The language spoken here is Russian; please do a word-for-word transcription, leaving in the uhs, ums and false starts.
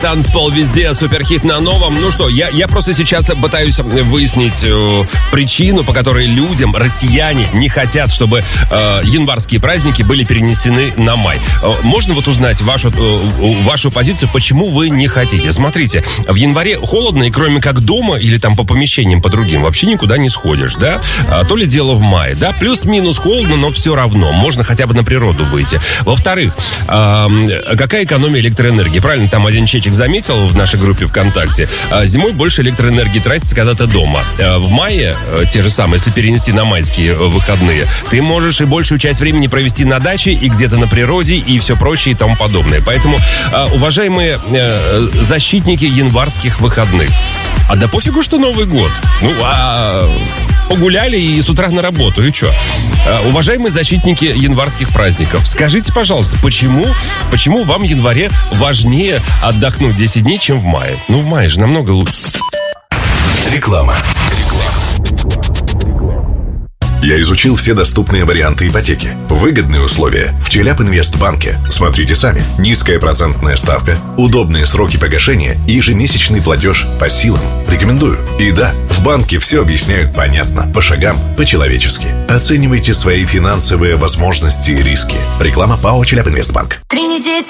Танцпол везде, суперхит на новом. Ну что, я, я просто сейчас пытаюсь выяснить э, причину, по которой людям, россияне, не хотят, чтобы э, январские праздники были перенесены на май. Э, можно вот узнать вашу, э, вашу позицию, почему вы не хотите? Смотрите, в январе холодно, и кроме как дома или там по помещениям, по другим, вообще никуда не сходишь, да? А, то ли дело в мае, да? Плюс-минус холодно, но все равно. Можно хотя бы на природу выйти. Во-вторых, э, какая экономия электроэнергии? Правильно, там один чечек заметил в нашей группе ВКонтакте. Зимой больше электроэнергии тратится, когда ты дома. В мае, те же самые, если перенести на майские выходные, ты можешь и большую часть времени провести на даче, и где-то на природе, и все прочее, и тому подобное. Поэтому, уважаемые защитники январских выходных, а да пофигу, что Новый год. Ну, а погуляли и с утра на работу, и что? Уважаемые защитники январских праздников, скажите, пожалуйста, почему, почему вам в январе важнее отдохнуть десять дней, чем в мае? Ну, в мае же намного лучше. Реклама. Я изучил все доступные варианты ипотеки. Выгодные условия в Челябинвестбанке. Смотрите сами. Низкая процентная ставка, удобные сроки погашения и ежемесячный платеж по силам. Рекомендую. И да, в банке все объясняют понятно, по шагам, по-человечески. Оценивайте свои финансовые возможности и риски. Реклама ПАО Челябинвестбанк. Три недели